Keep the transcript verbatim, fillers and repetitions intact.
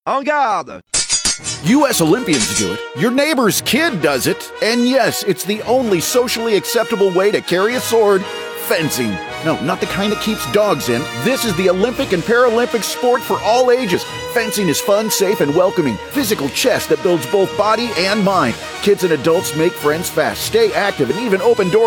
En garde! U S Olympians do it, your neighbor's kid does it, and yes, it's the only socially acceptable way to carry a sword, fencing. No, not the kind that keeps dogs in. This is the Olympic and Paralympic sport for all ages. Fencing is fun, safe, and welcoming. Physical chess that builds both body and mind. Kids and adults make friends fast, stay active, and even open doors